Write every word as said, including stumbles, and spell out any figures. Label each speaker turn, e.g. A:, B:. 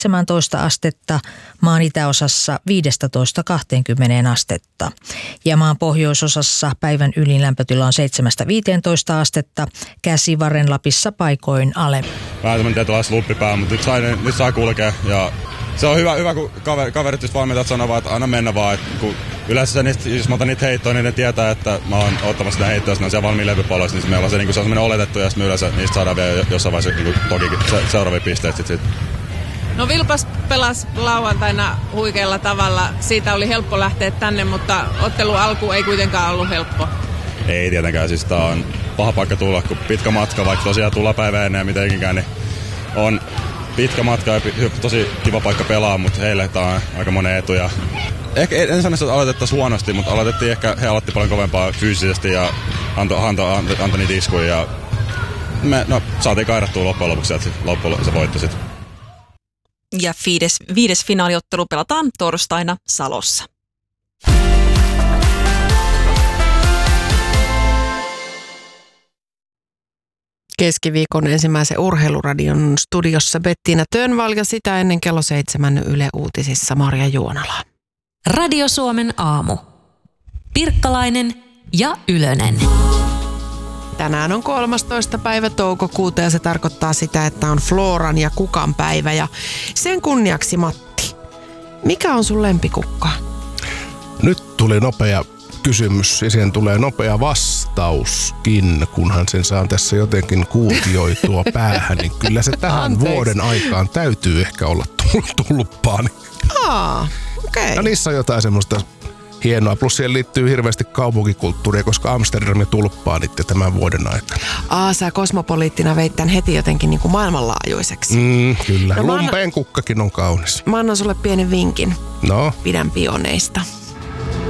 A: seitsemäntoista astetta, maan itäosassa viisitoista kaksikymmentä astetta. Ja maan pohjoisosassa päivän ylin lämpötila on seitsemästä viiteentoista astetta, Käsivarren Lapissa paikoin alempi.
B: Vähän semmoinen tietynlainen sluppi päällä, mutta nyt, sai, nyt saa kulkea ja se on hyvä, hyvä kun kaverit, kaverit just valmentajat sanovat, että aina mennä vaan. Että kun yleensä niistä, jos mä otan niitä heittoja, niin ne tietää, että mä oon ottamassa sitä heittoja, jos ne on siellä valmiin levypalloissa, niin meillä on se, niin se on semmoinen oletettu ja sitten me yleensä niistä saadaan vielä jossain vaiheessa niin toki se, seuraavia pisteitä sitten. Sit.
C: No Vilpas pelasi lauantaina huikealla tavalla. Siitä oli helppo lähteä tänne, mutta ottelun alku ei kuitenkaan ollut helppo.
B: Ei tietenkään, siis tää on paha paikka tulla, kun pitkä matka, vaikka tosiaan tulla päivä ennen ja mitenkään, niin on pitkä matka ja tosi kiva paikka pelaa, mutta heille tää on aika monen etu. Ja ehkä en sano, että aloitettaisiin huonosti, mutta aloitettiin ehkä, he aloitti paljon kovempaa fyysisesti ja antoi anto, anto, anto niitä iskuja. Ja me no, saatiin kairattua loppujen lopuksi, että loppujen se voitti sitten.
D: Ja viides, viides finaaliottelu pelataan torstaina Salossa.
E: Keskiviikon ensimmäisen urheiluradion studiossa Bettina Tönval ja sitä ennen kello seitsemän Yle Uutisissa Marja Juonala.
F: Radio Suomen aamu. Pirkkalainen ja Ylönen.
E: Tänään on kolmastoista päivä toukokuuta ja se tarkoittaa sitä, että on Floran ja Kukan päivä. Ja sen kunniaksi, Matti, mikä on sun lempikukka?
G: Nyt tuli nopea kysymys ja siihen tulee nopea vastauskin, kunhan sen saan tässä jotenkin kuutioitua päähän. Niin kyllä se tähän Anteeksi. vuoden aikaan täytyy ehkä olla tulppaani.
E: Aa, okei. Okay.
G: Ja niissä on jotain semmoista hienoa. Plus siihen liittyy hirveästi kaupunkikulttuuria, koska Amsterdam ja tulppaanit ja tämän vuoden aikana.
E: Aa, sä kosmopoliittina veit tän heti jotenkin niin kuin maailmanlaajuiseksi.
G: Mm, kyllä.
E: No,
G: Lumpeen kukkakin on kaunis.
E: Mä annan sulle pienen vinkin.
G: No?
E: Pidän pioneista.